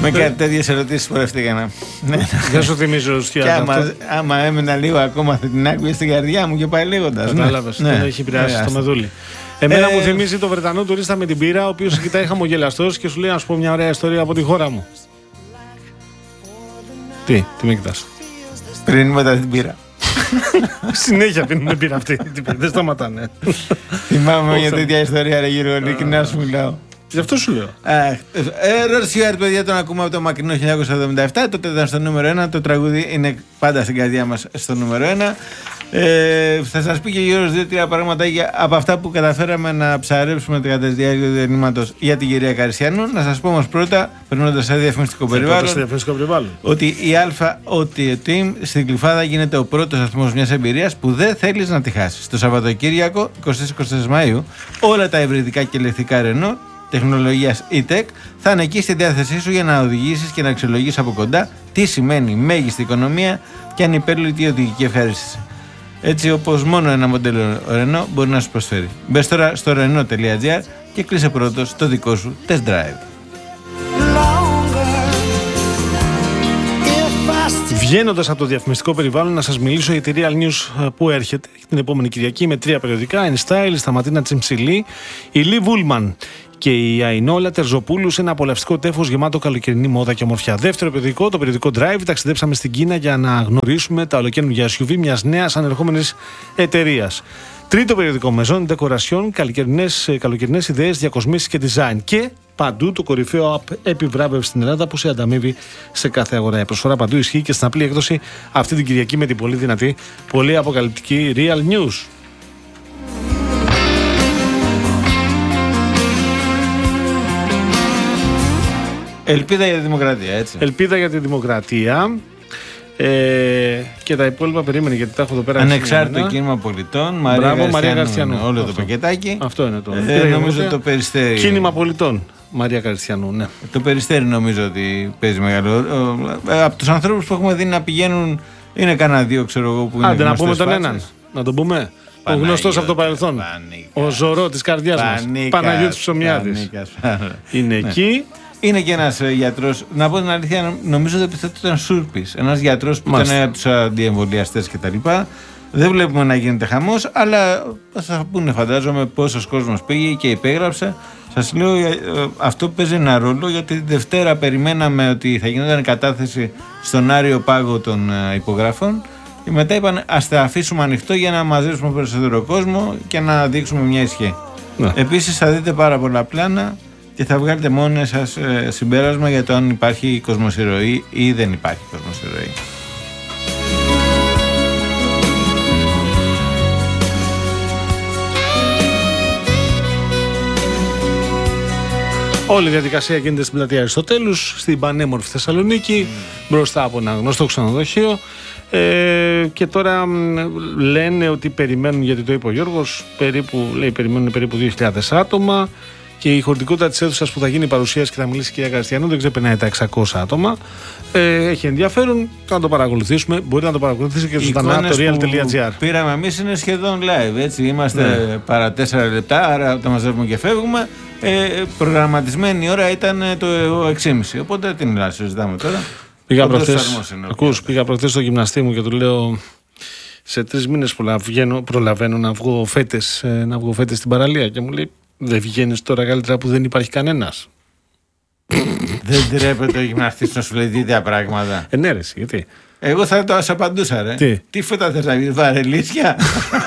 Με κάτι τέτοιες ερωτήσεις πορευτήκανα. Δεν σου θυμίζω ουσία. Άμα έμενα λίγο ακόμα θα την άκουγε στην καρδιά μου και πάει λέγοντας. Κατάλαβες, δεν έχει επηρεάσει το μεδούλι. Εμένα μου θυμίζει το Βρετανό τουρίστα με την πύρα, ο οποίος κοιτάει χαμογελαστός και σου λέει: να σου πω μια ωραία ιστορία από τη χώρα μου. Τι με κοιτάς? Πριν μετά την πύρα. Συνέχεια πίνουμε πύρα αυτή. Δεν σταματάνε. Θυμάμαι για τέτοια ιστορία, ρε Γιώργο, ειλικρινά σου μιλάω. Γι' αυτό σου λέω. Rod Stewart, παιδιά, τον ακούμε από το μακρινό 1977. Τότε ήταν στο νούμερο 1. Το τραγούδι είναι πάντα στην καρδιά μας στο νούμερο 1. Θα σας πει και ο Γιώργος 2-3 πράγματα από αυτά που καταφέραμε να ψαρέψουμε κατά τη διάρκεια του διανύματος για την κυρία Καριστιανού. Να σας πω όμως πρώτα, περνώντας σε διαφημιστικό περιβάλλον, ότι η Αλφα Team στην Γλυφάδα γίνεται ο πρώτος σταθμός μιας εμπειρίας που δεν θέλεις να τη χάσεις. Το Σαββατοκύριακο, 24 Μαΐου, όλα τα υβριδικά και ηλεκτρικά Renault τεχνολογίας e-tech θα είναι εκεί στη διάθεσή σου για να οδηγήσεις και να αξιολογήσεις από κοντά τι σημαίνει μέγιστη οικονομία και ανυπέρληπτη οδηγική ευχαρίστηση. Έτσι όπως μόνο ένα μοντέλο Renault μπορεί να σου προσφέρει. Μπες τώρα στο Renault.gr και κλείσε πρώτος το δικό σου test drive. Βγαίνοντας από το διαφημιστικό περιβάλλον, να σας μιλήσω για τη Real News που έρχεται την επόμενη Κυριακή με 3 περιοδικά: InStyle, Σταματίνα Τσιμψιλή, η Λι Βούλμαν και η Αϊνόλα Τερζοπούλου σε ένα απολαυστικό τέφος γεμάτο καλοκαιρινή μόδα και ομορφιά. Δεύτερο περιοδικό, το περιοδικό Drive. Ταξιδέψαμε στην Κίνα για να γνωρίσουμε τα ολοκαίνουργια SUV μιας νέας ανερχόμενης εταιρείας. Τρίτο περιοδικό, Maison Decoration, καλοκαιρινές ιδέες, διακοσμήσεις και design. Και παντού το κορυφαίο app επιβράβευση στην Ελλάδα που σε ανταμείβει σε κάθε αγορά. Η προσφορά παντού ισχύει και στην απλή έκδοση αυτή την Κυριακή με την πολύ δυνατή, πολύ αποκαλυπτική Real News. Ελπίδα για τη δημοκρατία, έτσι. Ελπίδα για τη δημοκρατία. Και τα υπόλοιπα περίμενε γιατί τα έχω εδώ πέρα. Ανεξάρτητο κίνημα πολιτών. Μαρία Καριστιανού. Όλο αυτό. Το πακετάκι. Αυτό είναι το. Νομίζω το Περιστέρι. Κίνημα πολιτών. Μαρία Καριστιανού, ναι. Το Περιστέρι νομίζω ότι παίζει μεγάλο. Από τους ανθρώπους που έχουμε δει να πηγαίνουν είναι κανένα δύο, ξέρω εγώ, που είναι. Άντε να πούμε τον έναν. Να τον πούμε. Ο γνωστός από το παρελθόν. Ο Ζωρό της καρδιάς μας. Παναγιώτης Ψωμιάδης. Είναι εκεί. Είναι και ένας γιατρός, να πω την αλήθεια, νομίζω ότι επιθέτω ήταν Σούρπης. Ένας γιατρός που ήταν από τους αντιεμβολιαστές κτλ. Δεν βλέπουμε να γίνεται χαμός, αλλά θα πούνε, φαντάζομαι, πόσος κόσμος πήγε και υπέγραψε. Σας λέω, αυτό παίζει ένα ρόλο, γιατί τη Δευτέρα περιμέναμε ότι θα γινόταν κατάθεση στον Άριο Πάγο των υπογράφων. Και μετά είπαν, ας τα αφήσουμε ανοιχτό για να μαζέψουμε περισσότερο κόσμο και να δείξουμε μια ισχύ. Επίσης, θα δείτε πάρα πολλά πλάνα και θα βγάλετε μόνοι σας συμπέρασμα για το αν υπάρχει κοσμοσυρωή ή δεν υπάρχει κοσμοσυρωή. Όλη η διαδικασία γίνεται στην πλατεία Αριστοτέλους, στην πανέμορφη Θεσσαλονίκη, μπροστά από ένα γνωστό ξενοδοχείο. Και τώρα λένε ότι περιμένουν, γιατί το είπε ο Γιώργος, περιμένουν περίπου 2.000 άτομα. Και η χωρητικότητα της αίθουσας που θα γίνει η παρουσίαση και θα μιλήσει η κυρία Καριστιανού δεν ξεπερνάει τα 600 άτομα. Έχει ενδιαφέρον να το παρακολουθήσουμε. Μπορείτε να το παρακολουθήσετε και ζωντανά από το real.gr. Πήραμε εμείς, είναι σχεδόν live. Έτσι. Είμαστε παρά 4 λεπτά, άρα τα μαζεύουμε και φεύγουμε. Προγραμματισμένη η ώρα ήταν το 6.30. Οπότε τι να συζητάμε τώρα. Πήγα προχθές στο γυμναστή μου και του λέω: σε 3 μήνες προλαβαίνω να βγω φέτες στην παραλία. Και μου λέει: δεν βγαίνεις τώρα καλύτερα που δεν υπάρχει κανένας? Δεν τρέπεται ο γυμναστής να σου λέει τέτοια πράγματα. Ναι, ρε, γιατί? Εγώ θα το απαντούσα, ρε. Τι φώτα θες να βγεις, βαρελίσια?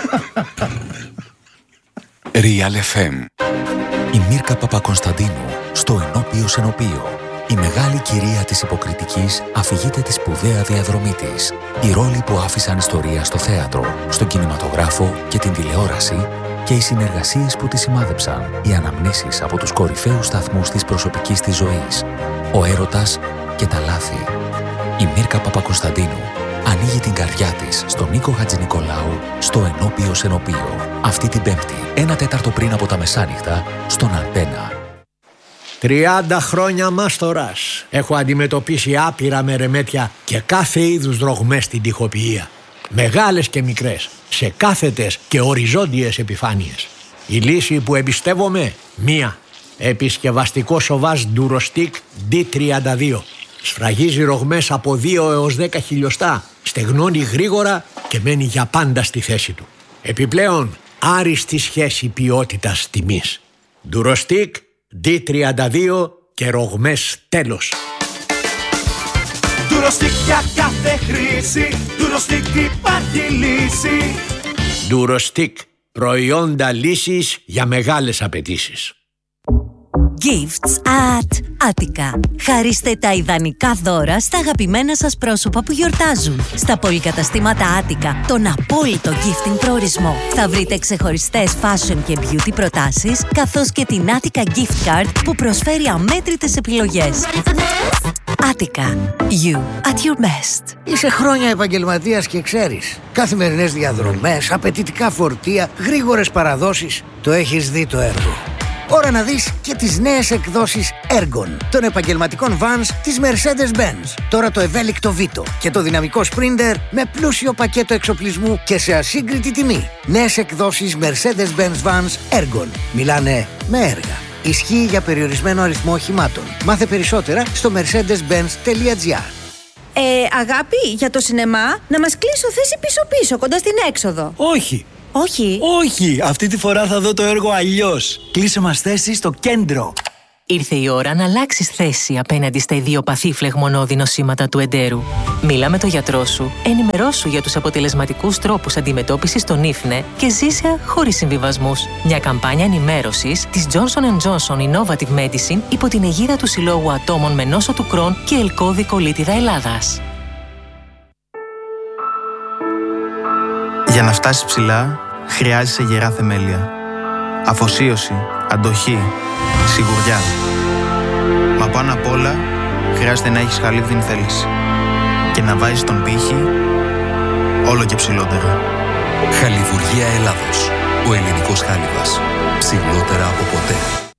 Real FM. Η Μίρκα Παπακωνσταντίνου στο Ενώπιο Σενοπείο. Η μεγάλη κυρία της υποκριτικής αφηγείται τη σπουδαία διαδρομή της. Οι ρόλοι που άφησαν ιστορία στο θέατρο, στον κινηματογράφο και την τηλεόραση και οι συνεργασίες που τη σημάδεψαν. Οι αναμνήσεις από τους κορυφαίους σταθμούς της προσωπικής της ζωής. Ο έρωτας και τα λάθη. Η Μίρκα Παπακωνσταντίνου ανοίγει την καρδιά της στον Νίκο Χατζηνικολάου στο Ενώπιο Σενοπείο. Αυτή την Πέμπτη, 1/4 πριν από τα μεσάνυχτα, στον Αντένα. 30 χρόνια μάστορας. Έχω αντιμετωπίσει άπειρα μερεμέτια και κάθε είδους δρογμές στην τοιχοποιία. Μεγάλες και μικρές, σε κάθετες και οριζόντιες επιφάνειες. Η λύση που εμπιστεύομαι, μία. Επισκευαστικό σοβάζ Durostic D32. Σφραγίζει ρογμές από 2 έως 10 χιλιοστά. Στεγνώνει γρήγορα και μένει για πάντα στη θέση του. Επιπλέον, άριστη σχέση ποιότητας τιμής. Durostic D32 και ρογμές τέλος. Durostic για κάθε χρήση, Durostic υπάρχει λύση. Durostic, προϊόντα λύσης για μεγάλες απαιτήσεις. Gifts at Attica. Χαρίστε τα ιδανικά δώρα στα αγαπημένα σας πρόσωπα που γιορτάζουν. Στα πολυκαταστήματα Attica, τον απόλυτο gifting προορισμό. Θα βρείτε ξεχωριστές fashion και beauty προτάσεις, καθώς και την Attica Gift Card που προσφέρει αμέτρητες επιλογές. Attica. You at your best. Είσαι χρόνια επαγγελματίας και ξέρεις. Καθημερινές διαδρομές, απαιτητικά φορτία, γρήγορες παραδόσεις. Το έχεις δει το έργο. Ώρα να δεις και τις νέες εκδόσεις Ergon των επαγγελματικών vans της Mercedes-Benz. Τώρα το ευέλικτο Vito και το δυναμικό Sprinter με πλούσιο πακέτο εξοπλισμού και σε ασύγκριτη τιμή. Νέες εκδόσεις Mercedes-Benz vans Ergon. Μιλάνε με έργα. Ισχύει για περιορισμένο αριθμό οχημάτων. Μάθε περισσότερα στο mercedes-benz.gr. Αγάπη, για το σινεμά, να μας κλείσω θέση πίσω-πίσω, κοντά στην έξοδο. Όχι. Όχι. Όχι, αυτή τη φορά θα δω το έργο αλλιώς. Κλείσε μας θέση στο κέντρο. Ήρθε η ώρα να αλλάξεις θέση απέναντι στα ιδιοπαθή φλεγμονώδη νοσήματα του εντέρου. Μίλα με τον γιατρό σου, ενημερώσου για τους αποτελεσματικούς τρόπους αντιμετώπισης των ίφνε και ζήσε χωρίς συμβιβασμούς. Μια καμπάνια ενημέρωσης της Johnson & Johnson Innovative Medicine υπό την αιγίδα του Συλλόγου Ατόμων με νόσο του Κρόν και Ελκώδη Κολίτιδα Ελλάδας. Για να φτάσεις ψηλά, χρειάζεσαι γερά θεμέλια. Αφοσίωση, αντοχή, σιγουριά. Μα πάνω απ' όλα, χρειάζεται να έχεις χαλίβδινη θέληση. Και να βάζεις τον πύχη όλο και ψηλότερα. Χαλιβουργία Ελλάδος. Ο ελληνικός χάλιβας. Ψηλότερα από ποτέ.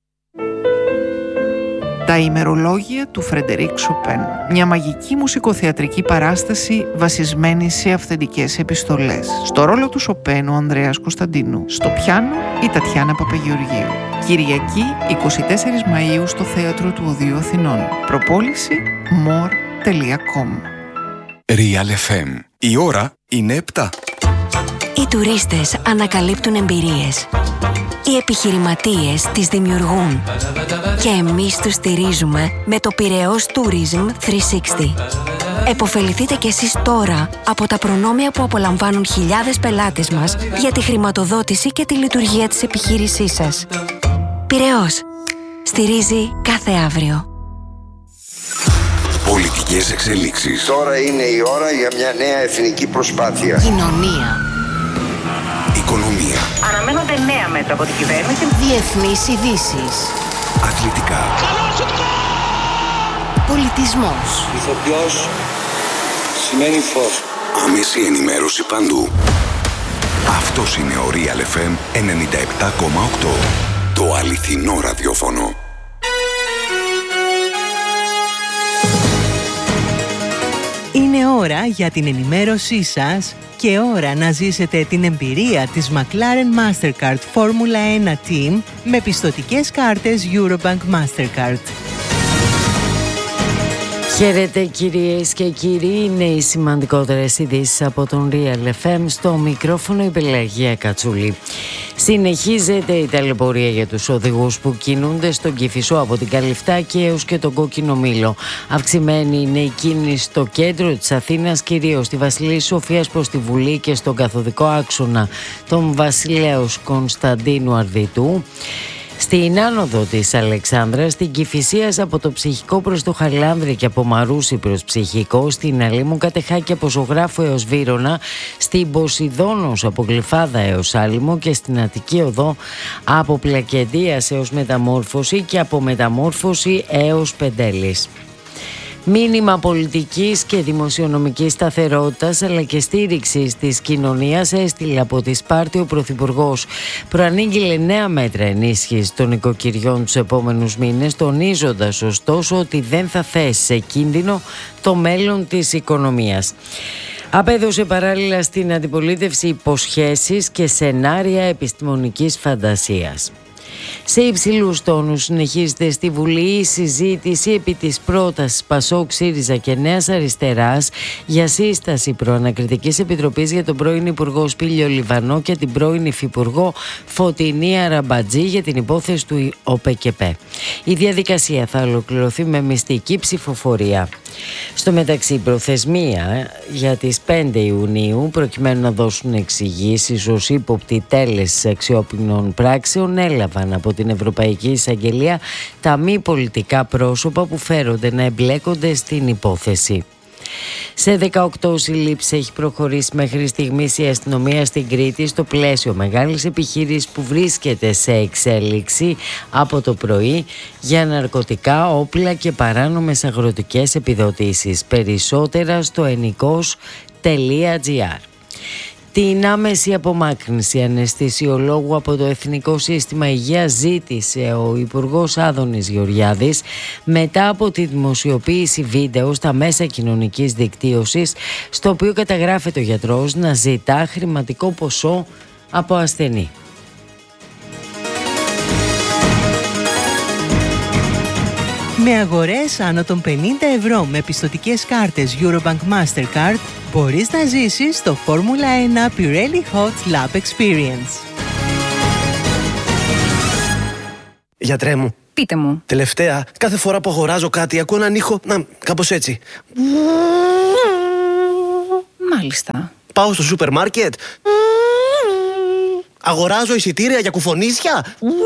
Τα ημερολόγια του Φρεντερίκ Σοπέν. Μια μαγική μουσικοθεατρική παράσταση βασισμένη σε αυθεντικές επιστολές. Στο ρόλο του Σοπέν ο Ανδρέας Κωνσταντίνου. Στο πιάνο η Τατιάνα Παπαγεωργίου. Κυριακή 24 Μαΐου στο Θέατρο του Οδείου Αθηνών. Προπόληση more.com. Real FM. Η ώρα είναι 7. Οι τουρίστες ανακαλύπτουν εμπειρίες. Οι επιχειρηματίες τις δημιουργούν. Και εμείς τους στηρίζουμε με το Πειραιώς Tourism 360. Εποφεληθείτε κι εσείς τώρα από τα προνόμια που απολαμβάνουν χιλιάδες πελάτες μας για τη χρηματοδότηση και τη λειτουργία της επιχείρησής σας. Πειραιώς. Στηρίζει κάθε αύριο. Πολιτικές εξελίξεις. Τώρα είναι η ώρα για μια νέα εθνική προσπάθεια. Κοινωνία. Οικονομία. Αναμένονται νέα μέτρα από την κυβέρνηση. Διεθνείς ειδήσεις. Αθλητικά. Πολιτισμός. Ηθοποιός σημαίνει φως. Άμεση ενημέρωση παντού. Αυτός είναι ο Real FM 97,8. Το αληθινό ραδιόφωνο. Είναι ώρα για την ενημέρωσή σας και ώρα να ζήσετε την εμπειρία της McLaren Mastercard Formula 1 Team με πιστωτικές κάρτες Eurobank Mastercard. Χαίρετε κυρίες και κύριοι, είναι οι σημαντικότερες ειδήσεις από τον Real FM. Στο μικρόφωνο η Πελαγία Κατσούλη. Συνεχίζεται η ταλαιπωρία για τους οδηγούς που κινούνται στον Κηφισό από την Καλυφτάκη έως και τον Κόκκινο Μήλο. Αυξημένη είναι η κίνηση στο κέντρο της Αθήνας, κυρίως στη Βασιλής Σοφίας προς τη Βουλή και στον καθοδικό άξονα των Βασιλέως Κωνσταντίνου Αρδιτού. Στην άνοδο της Αλεξάνδρας, στην Κηφισίας από το Ψυχικό προς το Χαλάνδρη και από Μαρούσι προς Ψυχικό, στην Αλήμου Κατεχάκη από Ζωγράφου έως Βύρωνα, στην Ποσειδώνος από Γλυφάδα έως Άλυμο και στην Αττική Οδό από Πλακεντίας έως Μεταμόρφωση και από Μεταμόρφωση έως Πεντέλης. Μήνυμα πολιτικής και δημοσιονομικής σταθερότητας αλλά και στήριξης της κοινωνίας έστειλε από τη Σπάρτη ο Πρωθυπουργός. Προανήγγειλε νέα μέτρα ενίσχυσης των οικοκυριών τους επόμενους μήνες, τονίζοντας ωστόσο ότι δεν θα θέσει σε κίνδυνο το μέλλον της οικονομίας. Απέδωσε παράλληλα στην αντιπολίτευση υποσχέσεις και σενάρια επιστημονικής φαντασίας. Σε υψηλούς τόνους συνεχίζεται στη Βουλή η συζήτηση επί της πρότασης Πασόκ, ΣΥΡΙΖΑ και Νέας Αριστεράς για σύσταση προανακριτικής επιτροπής για τον πρώην Υπουργό Σπύλιο Λιβανό και την πρώην Υφυπουργό Φωτεινή Αραμπατζή για την υπόθεση του ΟΠΕΚΕΠΕ. Η διαδικασία θα ολοκληρωθεί με μυστική ψηφοφορία. Στο μεταξύ, η προθεσμία για τις 5 Ιουνίου προκειμένου να δώσουν εξηγήσεις ως ύποπτοι τέλεσης αξιόπινων πράξεων έλαβαν από την Ευρωπαϊκή Εισαγγελία τα μη πολιτικά πρόσωπα που φέρονται να εμπλέκονται στην υπόθεση. Σε 18 συλλήψεις έχει προχωρήσει μέχρι στιγμής η αστυνομία στην Κρήτη στο πλαίσιο μεγάλης επιχείρησης που βρίσκεται σε εξέλιξη από το πρωί για ναρκωτικά, όπλα και παράνομες αγροτικές επιδοτήσεις. Περισσότερα στο ennikos.gr. Την άμεση απομάκρυνση αναισθησιολόγου από το Εθνικό Σύστημα Υγείας ζήτησε ο Υπουργός Άδωνης Γεωργιάδης μετά από τη δημοσιοποίηση βίντεο στα μέσα κοινωνικής δικτύωσης, στο οποίο καταγράφεται ο γιατρός να ζητά χρηματικό ποσό από ασθενή. Με αγορές άνω των 50 ευρώ με πιστωτικές κάρτες Eurobank Mastercard μπορείς να ζήσεις το Formula 1 Pirelli Hot Lap Experience. Γιατρέ μου. Πείτε μου. Τελευταία, κάθε φορά που αγοράζω κάτι ακούω έναν ήχο, κάπως έτσι. Μάλιστα. Πάω στο σούπερ μάρκετ. Αγοράζω εισιτήρια για κουφονίσια.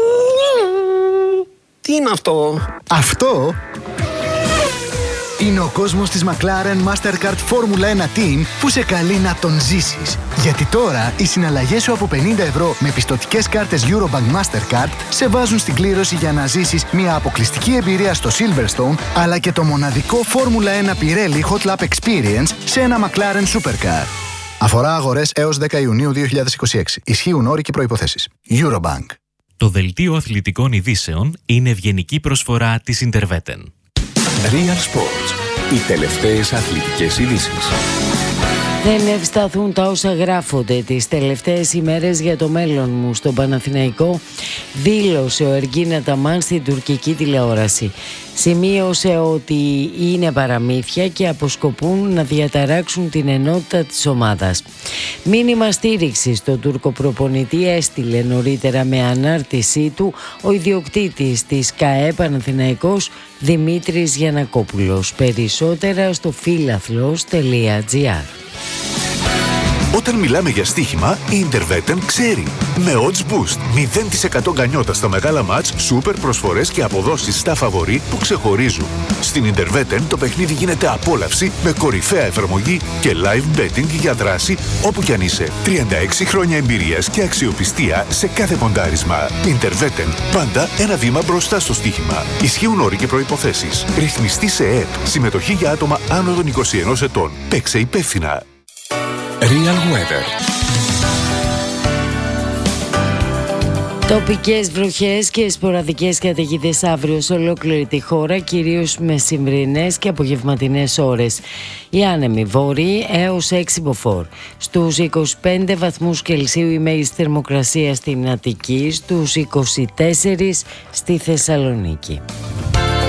Τι είναι αυτό? Αυτό είναι ο κόσμος της McLaren Mastercard Formula 1 Team που σε καλεί να τον ζήσεις. Γιατί τώρα οι συναλλαγές σου από 50 ευρώ με πιστωτικές κάρτες Eurobank Mastercard σε βάζουν στην κλήρωση για να ζήσεις μια αποκλειστική εμπειρία στο Silverstone, αλλά και το μοναδικό Formula 1 Pirelli Hot Lap Experience σε ένα McLaren Supercar. Αφορά αγορές έως 10 Ιουνίου 2026. Ισχύουν όροι και προϋποθέσεις. Eurobank. Το δελτίο αθλητικών ειδήσεων είναι ευγενική προσφορά της Interveten. Real Sports. Οι τελευταίες αθλητικές ειδήσεις. Δεν ευσταθούν τα όσα γράφονται τις τελευταίες ημέρες για το μέλλον μου στον Παναθηναϊκό, δήλωσε ο Εργίν Αταμάν στην τουρκική τηλεόραση. Σημείωσε ότι είναι παραμύθια και αποσκοπούν να διαταράξουν την ενότητα της ομάδας. Μήνυμα στήριξη στον Τούρκο προπονητή έστειλε νωρίτερα με ανάρτησή του ο ιδιοκτήτης της ΚΑΕ Παναθηναϊκός Δημήτρης Γιαννακόπουλος. Περισσότερα στο philathlos.gr. Όταν μιλάμε για στοίχημα, η Interveten ξέρει. Με Odds Boost, 0% γκανιότα στα μεγάλα μάτς, σούπερ προσφορές και αποδόσεις στα φαβορί που ξεχωρίζουν. Στην Interveten το παιχνίδι γίνεται απόλαυση με κορυφαία εφαρμογή και live betting για δράση όπου κι αν είσαι. 36 χρόνια εμπειρίας και αξιοπιστία σε κάθε ποντάρισμα. Interveten, πάντα ένα βήμα μπροστά στο στοίχημα. Ισχύουν όροι και προϋποθέσεις. Ρυθμιστή σε ΕΕΠ. Συμμετοχή για άτομα άνω των 21 ετών. Παίξε υπεύθυνα. Real Weather. Τοπικές βροχές και σποραδικές καταιγίδες αύριο σε ολόκληρη τη χώρα, κυρίως μεσημβρινές και απογευματινές ώρες. Οι άνεμοι βόρειοι έως 6 μποφόρ. Στους 25 βαθμούς Κελσίου η μέγιστη θερμοκρασία στην Αττική, στους 24 στη Θεσσαλονίκη.